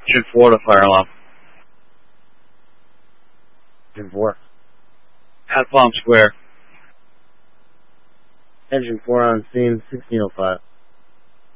Engine 4 to fire alarm. Engine 4. At Palm Square. Engine 4 on scene, 1605.